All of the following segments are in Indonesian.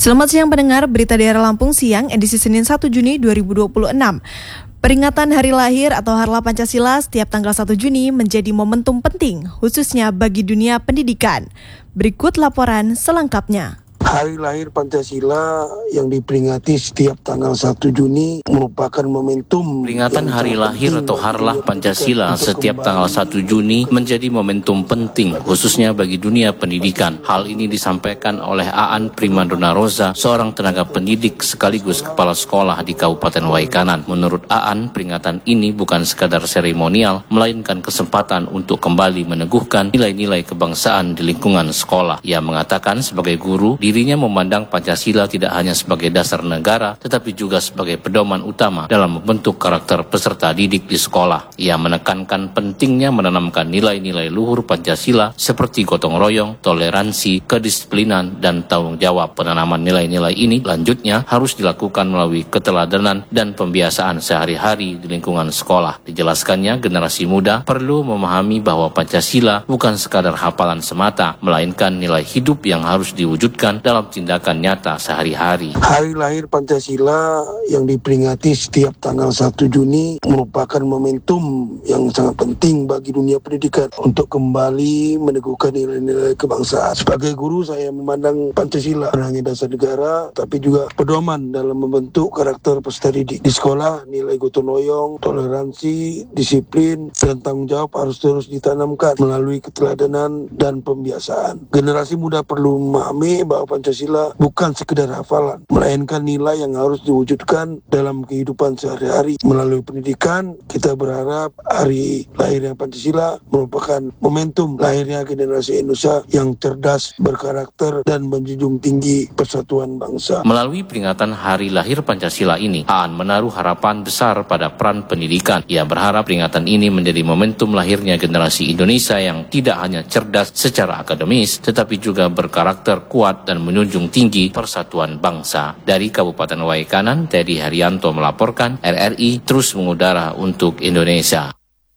Selamat siang pendengar Berita Daerah Lampung Siang edisi Senin 1 Juni 2026. Peringatan Hari Lahir atau Harlah Pancasila setiap tanggal 1 Juni menjadi momentum penting khususnya bagi dunia pendidikan. Berikut laporan selengkapnya. Hari Lahir Pancasila yang diperingati setiap tanggal 1 Juni merupakan momentum. Peringatan Hari Lahir atau Harlah Pancasila setiap tanggal 1 Juni menjadi momentum penting khususnya bagi dunia pendidikan. Hal ini disampaikan oleh Aan Primadona Rosa, seorang tenaga pendidik sekaligus kepala sekolah di Kabupaten Waikanan. Menurut Aan, peringatan ini bukan sekadar seremonial, melainkan kesempatan untuk kembali meneguhkan nilai-nilai kebangsaan di lingkungan sekolah. Ia mengatakan sebagai guru, dirinya memandang Pancasila tidak hanya sebagai dasar negara, tetapi juga sebagai pedoman utama dalam membentuk karakter peserta didik di sekolah. Ia menekankan pentingnya menanamkan nilai-nilai luhur Pancasila seperti gotong royong, toleransi, kedisiplinan, dan tanggung jawab. Penanaman nilai-nilai ini lanjutnya harus dilakukan melalui keteladanan dan pembiasaan sehari-hari di lingkungan sekolah. Dijelaskannya, generasi muda perlu memahami bahwa Pancasila bukan sekadar hafalan semata, melainkan nilai hidup yang harus diwujudkan dalam tindakan nyata sehari-hari. Hari Lahir Pancasila yang diperingati setiap tanggal 1 Juni merupakan momentum yang sangat penting bagi dunia pendidikan untuk kembali meneguhkan nilai-nilai kebangsaan. Sebagai guru, saya memandang Pancasila bukan hanya dasar negara, tapi juga pedoman dalam membentuk karakter peserta didik. Di sekolah, nilai gotong royong, toleransi, disiplin, dan tanggung jawab harus terus ditanamkan melalui keteladanan dan pembiasaan. Generasi muda perlu memahami bahwa Pancasila bukan sekedar hafalan, melainkan nilai yang harus diwujudkan dalam kehidupan sehari-hari. Melalui pendidikan, kita berharap Hari Lahirnya Pancasila merupakan momentum lahirnya generasi Indonesia yang cerdas, berkarakter, dan menjunjung tinggi persatuan bangsa. Melalui peringatan Hari Lahir Pancasila ini, Aan menaruh harapan besar pada peran pendidikan. Ia berharap peringatan ini menjadi momentum lahirnya generasi Indonesia yang tidak hanya cerdas secara akademis, tetapi juga berkarakter kuat dan menjunjung tinggi persatuan bangsa. Dari Kabupaten Waikanan, Teddy Haryanto melaporkan, RRI terus mengudara untuk Indonesia.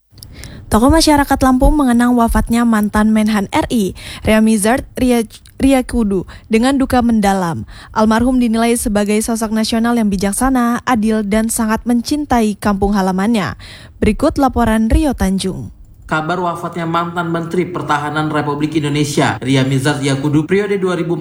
Tokoh masyarakat Lampung mengenang wafatnya mantan Menhan RI, Riamizard Riyakudu, dengan duka mendalam. Almarhum dinilai sebagai sosok nasional yang bijaksana, adil, dan sangat mencintai kampung halamannya. Berikut laporan Rio Tanjung. Kabar wafatnya mantan Menteri Pertahanan Republik Indonesia, Riamizard Riyakudu, periode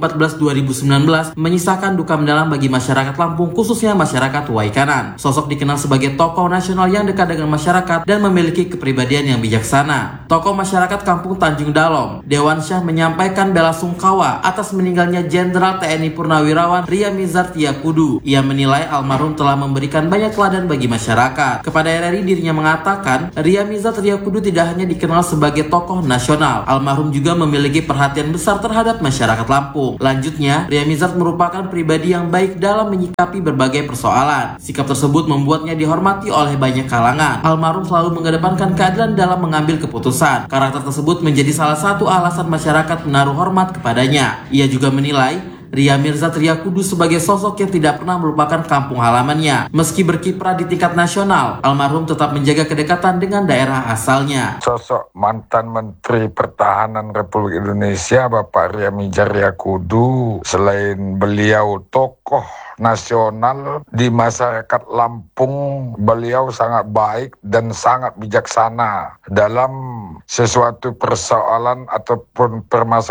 2014-2019, menyisakan duka mendalam bagi masyarakat Lampung, khususnya masyarakat Waikanan. Sosok dikenal sebagai tokoh nasional yang dekat dengan masyarakat dan memiliki kepribadian yang bijaksana. Tokoh masyarakat Kampung Tanjung Dalom, Dewan Syah, menyampaikan bela sungkawa atas meninggalnya Jenderal TNI Purnawirawan Riamizard Riyakudu. Ia menilai almarhum telah memberikan banyak teladan bagi masyarakat. Kepada RRI, dirinya mengatakan Riamizard Riyakudu tidak hanya dikenal sebagai tokoh nasional, almarhum juga memiliki perhatian besar terhadap masyarakat Lampung. Lanjutnya, Riamizard merupakan pribadi yang baik dalam menyikapi berbagai persoalan. Sikap tersebut membuatnya dihormati oleh banyak kalangan. Almarhum selalu mengedepankan keadilan dalam mengambil keputusan. Karakter tersebut menjadi salah satu alasan masyarakat menaruh hormat kepadanya. Ia juga menilai Riamizard Riyakudu sebagai sosok yang tidak pernah melupakan kampung halamannya. Meski berkiprah di tingkat nasional, almarhum tetap menjaga kedekatan dengan daerah asalnya. Sosok mantan Menteri Pertahanan Republik Indonesia, Bapak Riamizard Riyakudu, selain beliau tokoh nasional di masyarakat Lampung, beliau sangat baik dan sangat bijaksana dalam sesuatu persoalan ataupun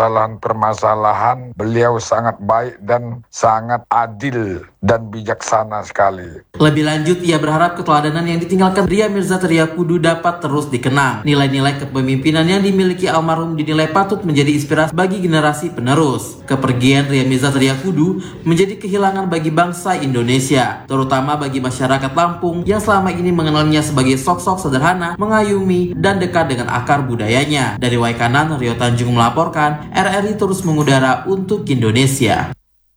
permasalahan. Beliau sangat baik dan sangat adil dan bijaksana sekali. Lebih lanjut, ia berharap keteladanan yang ditinggalkan Riamizard Riyakudu dapat terus dikenang. Nilai-nilai kepemimpinan yang dimiliki almarhum dinilai patut menjadi inspirasi bagi generasi penerus. Kepergian Riamizard Riyakudu menjadi kehilangan bagi bangsa Indonesia, terutama bagi masyarakat Lampung yang selama ini mengenalnya sebagai sosok sederhana, mengayumi, dan dekat dengan akar budayanya. Dari Waikanan, Rio Tanjung melaporkan, RRI terus mengudara untuk Indonesia.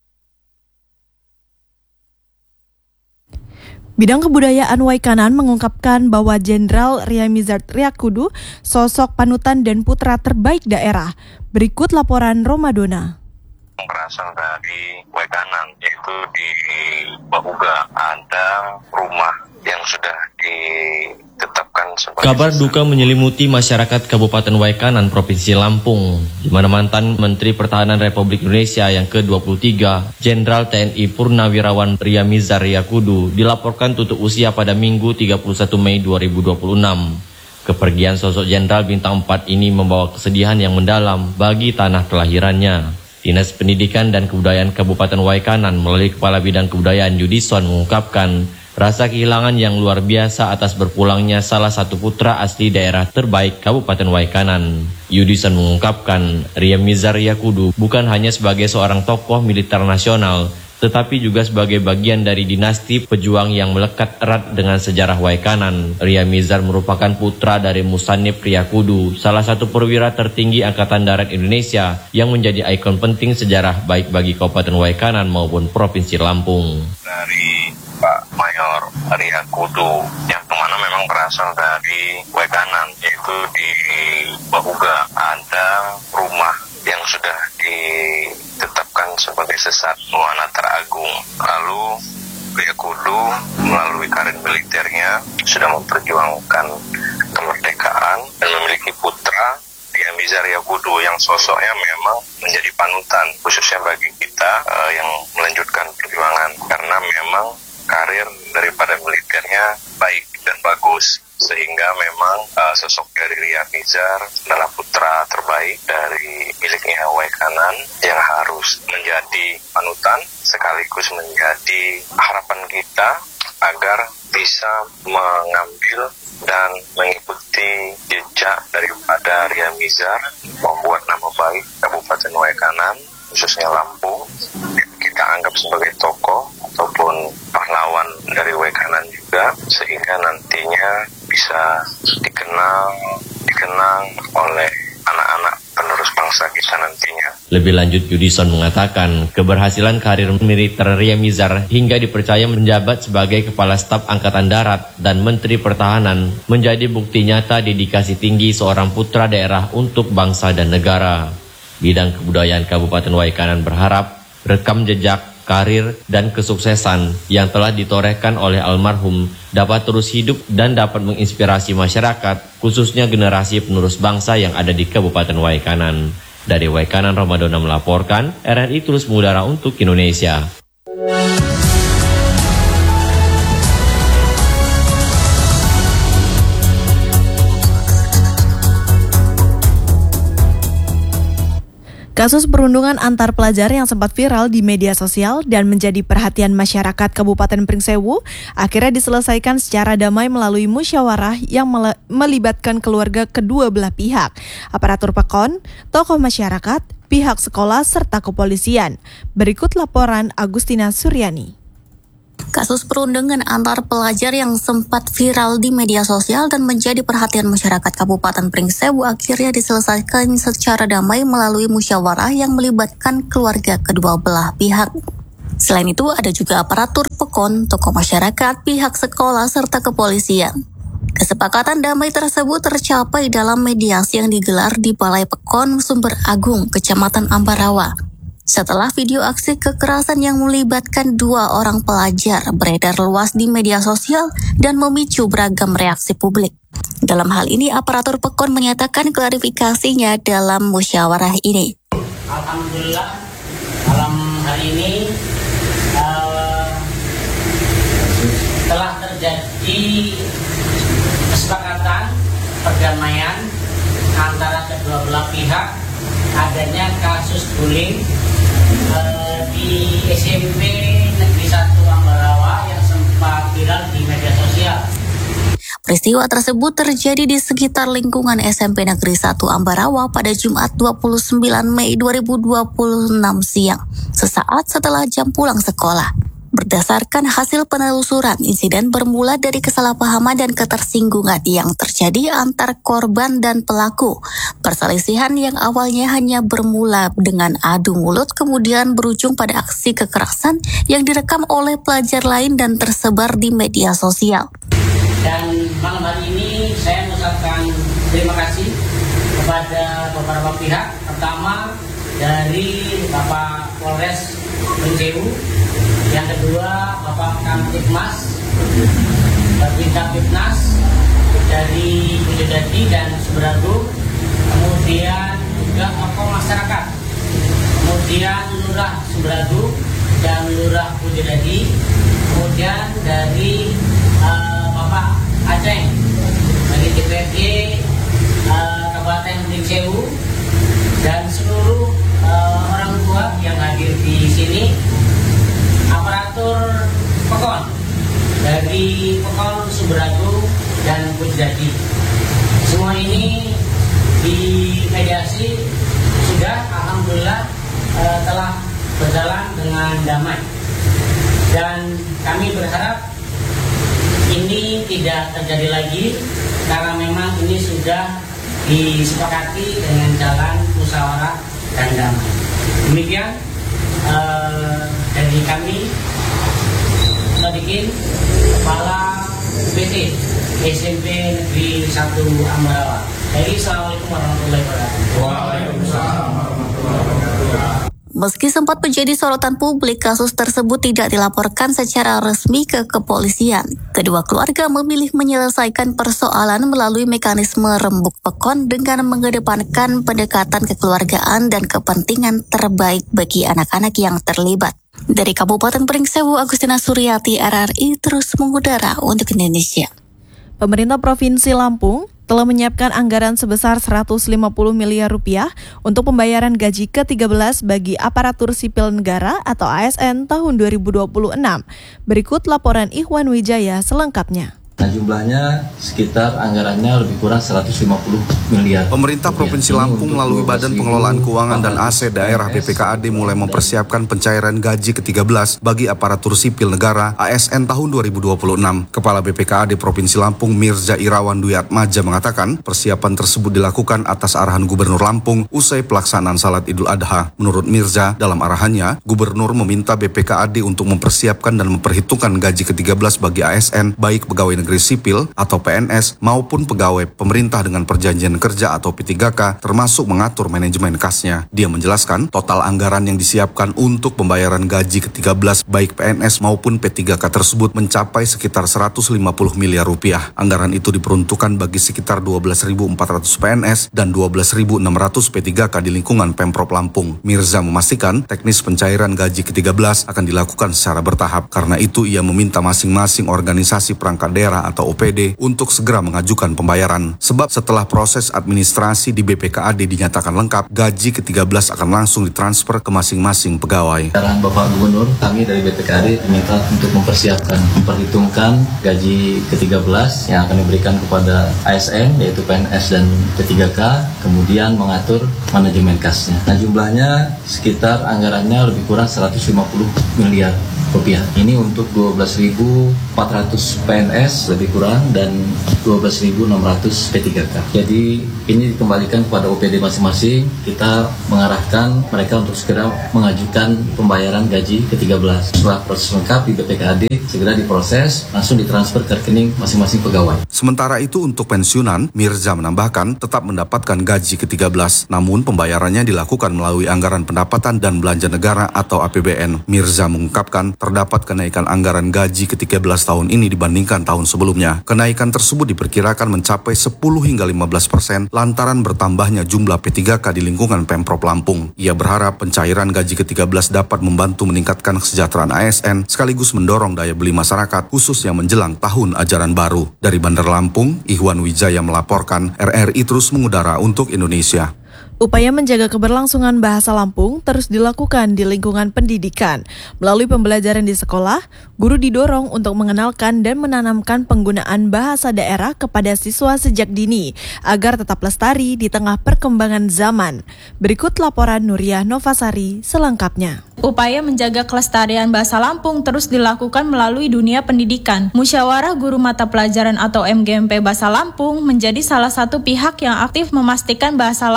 Bidang Kebudayaan Waikanan mengungkapkan bahwa Jenderal Riamizard Riyakudu sosok panutan dan putra terbaik daerah. Berikut laporan Romadona. Berasal dari Waikanan, yaitu di Bahuga ada rumah yang sudah ditetapkan sebagai kabar duka menyelimuti masyarakat Kabupaten Waikanan, Provinsi Lampung, di mana mantan Menteri Pertahanan Republik Indonesia yang ke-23, Jenderal TNI Purnawirawan Riamizar Riyakudu, dilaporkan tutup usia pada Minggu 31 Mei 2026. Kepergian sosok Jenderal Bintang 4 ini membawa kesedihan yang mendalam bagi tanah kelahirannya. Dinas Pendidikan dan Kebudayaan Kabupaten Waikanan melalui Kepala Bidang Kebudayaan Yudison mengungkapkan rasa kehilangan yang luar biasa atas berpulangnya salah satu putra asli daerah terbaik Kabupaten Waikanan. Yudison mengungkapkan Riamizar Riyakudu bukan hanya sebagai seorang tokoh militer nasional, tetapi juga sebagai bagian dari dinasti pejuang yang melekat erat dengan sejarah Waikanan. Riamizar merupakan putra dari Musannif Riyakudu, salah satu perwira tertinggi Angkatan Darat Indonesia yang menjadi ikon penting sejarah baik bagi Kabupaten Waikanan maupun Provinsi Lampung. Dari Pak Mayor Riyakudu yang kemana memang berasal dari Waikanan, yaitu di Bahuga ada rumah yang sudah ditetapkan sebagai sesat Wanata Agung. Lalu Riyakudu melalui karir militernya sudah memperjuangkan kemerdekaan dan memiliki putra Riamizar Riyakudu yang sosoknya memang menjadi panutan khususnya bagi kita yang melanjutkan perjuangan, karena memang karir daripada militernya baik dan bagus, sehingga memang sosok dari Riamizar adalah putra terbaik dari miliknya Waikanan yang harus menjadi panutan sekaligus menjadi harapan kita agar bisa mengambil dan mengikuti jejak daripada Riamizar, membuat nama baik Kabupaten Waikanan khususnya Lampung. Kita anggap sebagai tokoh ataupun pahlawan dari Waikanan juga, sehingga nantinya bisa dikenang oleh anak-anak penerus bangsa kita nantinya. Lebih lanjut, Yudison mengatakan keberhasilan karir militer Riamizar hingga dipercaya menjabat sebagai Kepala Staf Angkatan Darat dan Menteri Pertahanan menjadi bukti nyata dedikasi tinggi seorang putra daerah untuk bangsa dan negara. Bidang Kebudayaan Kabupaten Waikanan berharap rekam jejak, karir, dan kesuksesan yang telah ditorehkan oleh almarhum dapat terus hidup dan dapat menginspirasi masyarakat, khususnya generasi penerus bangsa yang ada di Kabupaten Waikanan. Dari Waikanan, Ramadona melaporkan, RRI terus mengudara untuk Indonesia. Kasus perundungan antar pelajar yang sempat viral di media sosial dan menjadi perhatian masyarakat Kabupaten Pringsewu akhirnya diselesaikan secara damai melalui musyawarah yang melibatkan keluarga kedua belah pihak, aparatur PEKON, tokoh masyarakat, pihak sekolah, serta kepolisian. Berikut laporan Agustina Suryani. Kasus perundungan antar pelajar yang sempat viral di media sosial dan menjadi perhatian masyarakat Kabupaten Pringsewu akhirnya diselesaikan secara damai melalui musyawarah yang melibatkan keluarga kedua belah pihak. Selain itu, ada juga aparatur PEKON, tokoh masyarakat, pihak sekolah, serta kepolisian. Kesepakatan damai tersebut tercapai dalam mediasi yang digelar di Balai PEKON Sumber Agung, Kecamatan Ambarawa. Setelah video aksi kekerasan yang melibatkan 2 orang pelajar beredar luas di media sosial dan memicu beragam reaksi publik. Dalam hal ini, aparatur PEKON menyatakan klarifikasinya dalam musyawarah ini. Alhamdulillah, malam hari ini telah terjadi kesepakatan perdamaian antara kedua belah pihak adanya kasus bullying di SMP Negeri 1 Ambarawa yang sempat viral di media sosial. Peristiwa tersebut terjadi di sekitar lingkungan SMP Negeri 1 Ambarawa pada Jumat 29 Mei 2026 siang, sesaat setelah jam pulang sekolah. Berdasarkan hasil penelusuran, insiden bermula dari kesalahpahaman dan ketersinggungan yang terjadi antar korban dan pelaku. Perselisihan yang awalnya hanya bermula dengan adu mulut kemudian berujung pada aksi kekerasan yang direkam oleh pelajar lain dan tersebar di media sosial. Dan malam hari ini saya mengucapkan terima kasih kepada beberapa pihak. Pertama dari Bapak Polres Pringsewu, yang kedua Bapak Kamtibmas, Kapitnas dari Bojodadi dan Sumberadu, kemudian juga tokoh masyarakat, kemudian Lurah Sumberadu dan Lurah Bojodadi, kemudian dari Bapak Aceh dari DPRD Kabupaten Pringsewu, dan seluruh orang tua yang hadir di sini, aparatur Pekon dari Pekon Sumberadu dan Bojodadi. Semua ini dimediasi sudah, alhamdulillah telah berjalan dengan damai, dan kami berharap ini tidak terjadi lagi karena memang ini sudah disepakati dengan jalan musyawarah dan damai. Demikian dari kami, Sadikin, Kepala UPT SMP Negeri 1 Ambarawa. Jadi Assalamualaikum warahmatullahi wabarakatuh. Waalaikumsalam warahmatullahi wabarakatuh. Meski sempat menjadi sorotan publik, kasus tersebut tidak dilaporkan secara resmi ke kepolisian. Kedua keluarga memilih menyelesaikan persoalan melalui mekanisme rembuk Pekon dengan mengedepankan pendekatan kekeluargaan dan kepentingan terbaik bagi anak-anak yang terlibat. Dari Kabupaten Pringsewu, Agustina Suryati, RRI terus mengudara untuk Indonesia. Pemerintah Provinsi Lampung telah menyiapkan anggaran sebesar 150 miliar rupiah untuk pembayaran gaji ke-13 bagi aparatur sipil negara atau ASN tahun 2026. Berikut laporan Ikhwan Wijaya selengkapnya. Nah, jumlahnya sekitar anggarannya lebih kurang 150 miliar. Pemerintah Provinsi Lampung melalui Badan Pengelolaan Keuangan dan AC Daerah BPKAD mulai mempersiapkan pencairan gaji ke-13 bagi aparatur sipil negara ASN tahun 2026. Kepala BPKAD Provinsi Lampung Mirza Irawan Dwi Atmaja mengatakan persiapan tersebut dilakukan atas arahan Gubernur Lampung usai pelaksanaan Salat Idul Adha. Menurut Mirza, dalam arahannya, Gubernur meminta BPKAD untuk mempersiapkan dan memperhitungkan gaji ke-13 bagi ASN, baik pegawai negeri sipil atau PNS maupun pegawai pemerintah dengan perjanjian kerja atau P3K, termasuk mengatur manajemen kasnya. Dia menjelaskan total anggaran yang disiapkan untuk pembayaran gaji ke-13 baik PNS maupun P3K tersebut mencapai sekitar 150 miliar rupiah. Anggaran itu diperuntukkan bagi sekitar 12.400 PNS dan 12.600 P3K di lingkungan Pemprov Lampung. Mirza memastikan teknis pencairan gaji ke-13 akan dilakukan secara bertahap. Karena itu ia meminta masing-masing organisasi perangkat daerah atau OPD untuk segera mengajukan pembayaran. Sebab setelah proses administrasi di BPKAD dinyatakan lengkap, gaji ke-13 akan langsung ditransfer ke masing-masing pegawai. Arahan Bapak Gubernur, kami dari BPKAD diminta untuk memperhitungkan gaji ke-13 yang akan diberikan kepada ASN, yaitu PNS dan P3K, kemudian mengatur manajemen kasnya. Nah, jumlahnya sekitar anggarannya lebih kurang 150 miliar rupiah. Ini untuk 12.400 PNS lebih kurang dan 12.600 P3K. Jadi ini dikembalikan kepada OPD masing-masing. Kita mengarahkan mereka untuk segera mengajukan pembayaran gaji ke-13. Setelah proses lengkap di BPKAD, segera diproses, langsung ditransfer ke rekening masing-masing pegawai. Sementara itu untuk pensiunan, Mirza menambahkan tetap mendapatkan gaji ke-13. Namun pembayarannya dilakukan melalui anggaran pendapatan dan belanja negara atau APBN. Mirza mengungkapkan terdapat kenaikan anggaran gaji ke-13 tahun ini dibandingkan tahun sebelumnya. Kenaikan tersebut diperkirakan mencapai 10 hingga 15% lantaran bertambahnya jumlah P3K di lingkungan Pemprov Lampung. Ia berharap pencairan gaji ke-13 dapat membantu meningkatkan kesejahteraan ASN sekaligus mendorong daya beli masyarakat khususnya menjelang tahun ajaran baru. Dari Bandar Lampung, Ikhwan Wijaya melaporkan, RRI terus mengudara untuk Indonesia. Upaya menjaga keberlangsungan bahasa Lampung terus dilakukan di lingkungan pendidikan. Melalui pembelajaran di sekolah, guru didorong untuk mengenalkan dan menanamkan penggunaan bahasa daerah kepada siswa sejak dini, agar tetap lestari di tengah perkembangan zaman. Berikut laporan Nuriyah Novasari selengkapnya. Upaya menjaga kelestarian bahasa Lampung terus dilakukan melalui dunia pendidikan. Musyawarah Guru Mata Pelajaran atau MGMP Bahasa Lampung menjadi salah satu pihak yang aktif memastikan bahasa Lampung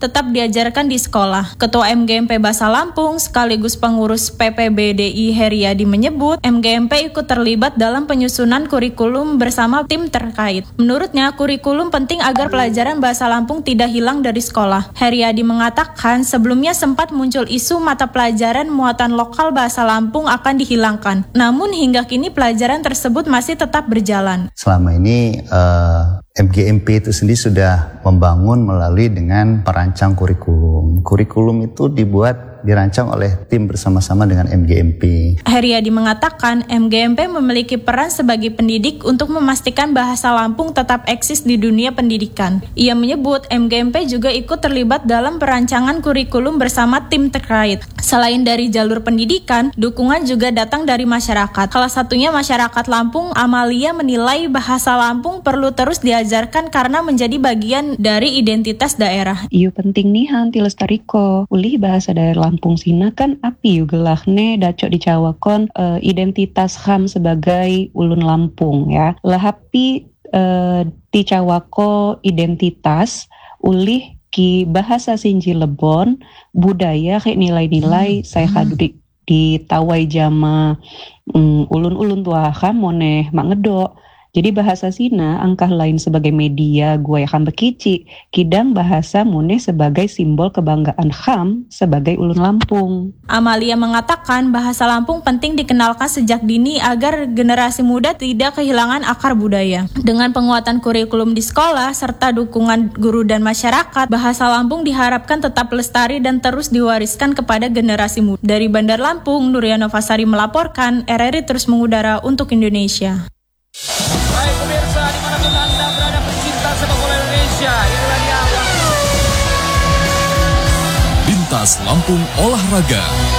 tetap diajarkan di sekolah. Ketua MGMP Bahasa Lampung sekaligus pengurus PPBDI Heriadi menyebut MGMP ikut terlibat dalam penyusunan kurikulum bersama tim terkait. Menurutnya, kurikulum penting agar pelajaran Bahasa Lampung tidak hilang dari sekolah. Heriadi mengatakan sebelumnya sempat muncul isu mata pelajaran muatan lokal Bahasa Lampung akan dihilangkan. Namun hingga kini pelajaran tersebut masih tetap berjalan. Selama ini MGMP itu sendiri sudah membangun melalui dengan perancang kurikulum. Kurikulum itu dirancang oleh tim bersama-sama dengan MGMP. Heriadi mengatakan MGMP memiliki peran sebagai pendidik untuk memastikan Bahasa Lampung tetap eksis di dunia pendidikan. Ia menyebut MGMP juga ikut terlibat dalam perancangan kurikulum bersama tim terkait. Selain dari jalur pendidikan, dukungan juga datang dari masyarakat. Salah satunya masyarakat Lampung, Amalia menilai Bahasa Lampung perlu terus diajarkan karena menjadi bagian dari identitas daerah. Iyo penting nih hanti lestariko, ulih bahasa daerah Lampung sina kan api gelahne dacok dicawakon identitas ham sebagai ulun Lampung ya. Lahapi dicawako identitas ulih ki bahasa Sinji Lebon, budaya kayak nilai-nilai saya kadu di tawai jama ulun-ulun tua ham moneh mak ngedok. Jadi bahasa Sina angkah lain sebagai media gue akan bekici, kidang bahasa muneh sebagai simbol kebanggaan ham sebagai ulun Lampung. Amalia mengatakan bahasa Lampung penting dikenalkan sejak dini agar generasi muda tidak kehilangan akar budaya. Dengan penguatan kurikulum di sekolah serta dukungan guru dan masyarakat, bahasa Lampung diharapkan tetap lestari dan terus diwariskan kepada generasi muda. Dari Bandar Lampung, Nuriano Fasari melaporkan, RRI terus mengudara untuk Indonesia. Baik pemirsa, dimanapun Anda berada pecinta sepak bola Indonesia, inilah dia Bintas Lampung Olahraga.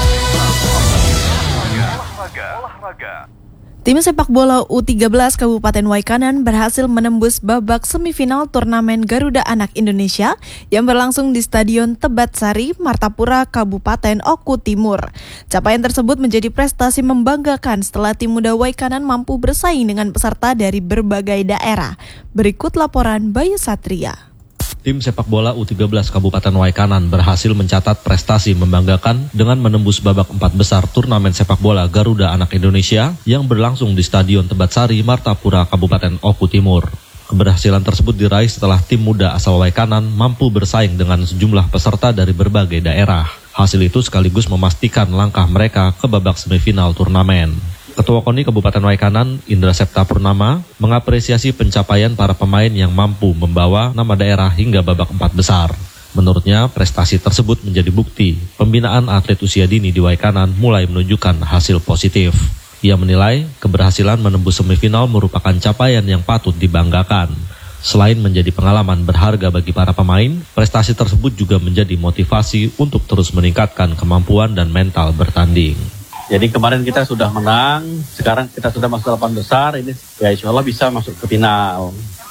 Tim sepak bola U13 Kabupaten Waikanan berhasil menembus babak semifinal turnamen Garuda Anak Indonesia yang berlangsung di Stadion Tebatsari, Martapura, Kabupaten Oku Timur. Capaian tersebut menjadi prestasi membanggakan setelah tim muda Waikanan mampu bersaing dengan peserta dari berbagai daerah. Berikut laporan Bayu Satria. Tim sepak bola U13 Kabupaten Waikanan berhasil mencatat prestasi membanggakan dengan menembus babak 4 besar turnamen sepak bola Garuda Anak Indonesia yang berlangsung di Stadion Tebatsari, Martapura, Kabupaten Oku Timur. Keberhasilan tersebut diraih setelah tim muda asal Waikanan mampu bersaing dengan sejumlah peserta dari berbagai daerah. Hasil itu sekaligus memastikan langkah mereka ke babak semifinal turnamen. Ketua KONI Kabupaten Waikanan, Indra Septa Purnama, mengapresiasi pencapaian para pemain yang mampu membawa nama daerah hingga babak 4 besar. Menurutnya, prestasi tersebut menjadi bukti pembinaan atlet usia dini di Waikanan mulai menunjukkan hasil positif. Ia menilai keberhasilan menembus semifinal merupakan capaian yang patut dibanggakan. Selain menjadi pengalaman berharga bagi para pemain, prestasi tersebut juga menjadi motivasi untuk terus meningkatkan kemampuan dan mental bertanding. Jadi kemarin kita sudah menang, sekarang kita sudah masuk 8 besar, ini ya insya Allah bisa masuk ke final.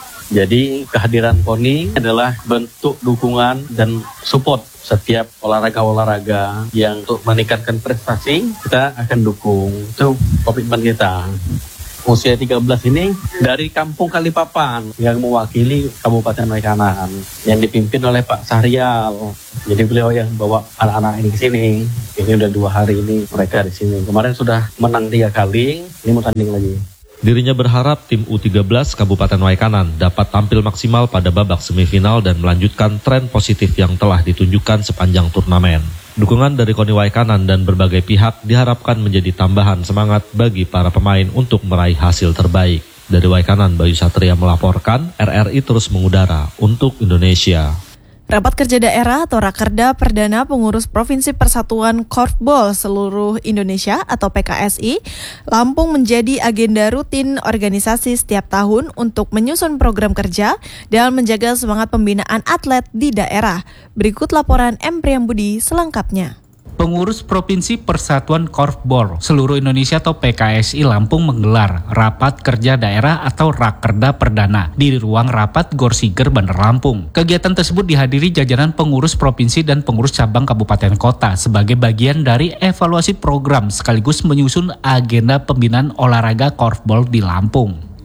Jadi kehadiran KONI adalah bentuk dukungan dan support setiap olahraga-olahraga yang untuk meningkatkan prestasi, kita akan dukung. Itu komitmen kita. Usia 13 ini dari Kampung Kalipapan yang mewakili Kabupaten Waikanan yang dipimpin oleh Pak Sahrial. Jadi beliau yang bawa anak-anak ini ke sini. Ini udah 2 hari ini mereka di sini. Kemarin sudah menang 3 kali, ini mau tanding lagi. Dirinya berharap tim U13 Kabupaten Waikanan dapat tampil maksimal pada babak semifinal dan melanjutkan tren positif yang telah ditunjukkan sepanjang turnamen. Dukungan dari KONI Waikanan dan berbagai pihak diharapkan menjadi tambahan semangat bagi para pemain untuk meraih hasil terbaik. Dari Waikanan, Bayu Satria melaporkan, RRI terus mengudara untuk Indonesia. Rapat Kerja Daerah atau Rakerda Perdana Pengurus Provinsi Persatuan Korfbol Seluruh Indonesia atau PKSI, Lampung menjadi agenda rutin organisasi setiap tahun untuk menyusun program kerja dan menjaga semangat pembinaan atlet di daerah. Berikut laporan M. Priyambudi selengkapnya. Pengurus Provinsi Persatuan Korfbol Seluruh Indonesia atau PKSI Lampung menggelar Rapat Kerja Daerah atau Rakerda Perdana di ruang rapat Gorsiger Bandar Lampung. Kegiatan tersebut dihadiri jajaran pengurus provinsi dan pengurus cabang kabupaten kota sebagai bagian dari evaluasi program sekaligus menyusun agenda pembinaan olahraga korfbol di Lampung.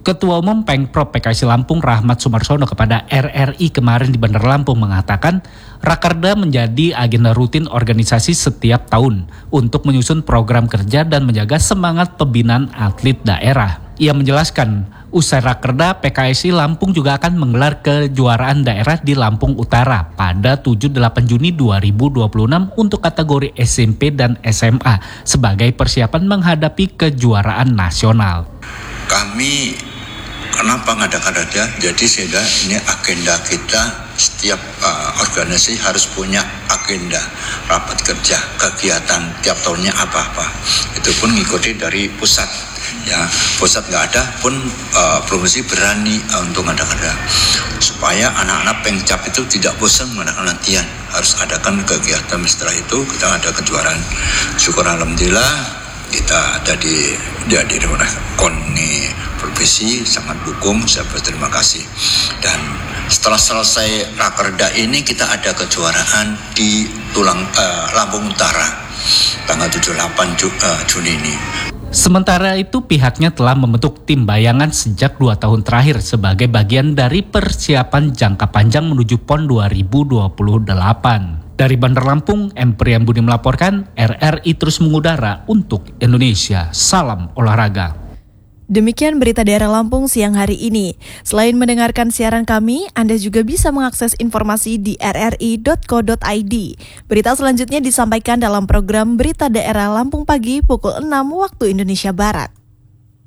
Ketua Umum Pengprov PKSI Lampung Rahmat Sumarsono kepada RRI kemarin di Bandar Lampung mengatakan Rakerda menjadi agenda rutin organisasi setiap tahun untuk menyusun program kerja dan menjaga semangat pembinaan atlet daerah. Ia menjelaskan, usai Rakerda, PKSI Lampung juga akan menggelar kejuaraan daerah di Lampung Utara pada 7-8 Juni 2026 untuk kategori SMP dan SMA sebagai persiapan menghadapi kejuaraan nasional. Kami kenapa ngadakan aja? Jadi sehingga ini agenda kita, setiap organisasi harus punya agenda rapat kerja, kegiatan tiap tahunnya apa-apa. Itu pun ngikuti dari pusat. Ya, pusat nggak ada pun provinsi berani untuk ngadakan supaya anak-anak Pengcap itu tidak bosan mengadakan latihan, harus adakan kegiatan. Setelah itu kita ada kejuaraan. Syukur alhamdulillah kita ada dihadiri oleh KONI provinsi, sangat dukung, saya berterima kasih. Dan setelah selesai Rakerda ini kita ada kejuaraan di Lampung Utara tanggal 7-8 Juni ini. Sementara itu pihaknya telah membentuk tim bayangan sejak 2 tahun terakhir sebagai bagian dari persiapan jangka panjang menuju PON 2028. Dari Bandar Lampung, M. Priyambudi melaporkan, RRI terus mengudara untuk Indonesia. Salam olahraga. Demikian berita daerah Lampung siang hari ini. Selain mendengarkan siaran kami, Anda juga bisa mengakses informasi di rri.co.id. Berita selanjutnya disampaikan dalam program Berita Daerah Lampung Pagi pukul 6 waktu Indonesia Barat.